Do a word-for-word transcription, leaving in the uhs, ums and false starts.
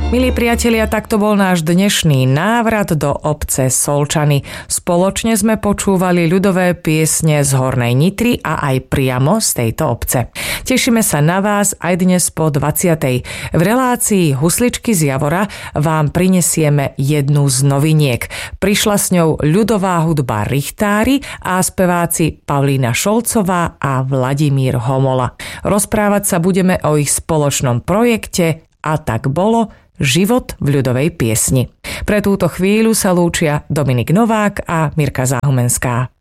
Milí priatelia, takto bol náš dnešný návrat do obce Solčany. Spoločne sme počúvali ľudové piesne z Hornej Nitry a aj priamo z tejto obce. Tešíme sa na vás aj dnes po dvadsiatej V relácii Husličky z Javora vám prinesieme jednu z noviniek. Prišla s ňou ľudová hudba Richtári a speváci Pavlína Šolcová a Vladimír Homola. Rozprávať sa budeme o ich spoločnom projekte A tak bolo, život v ľudovej piesni. Pre túto chvíľu sa lúčia Dominik Novák a Mirka Záhumenská.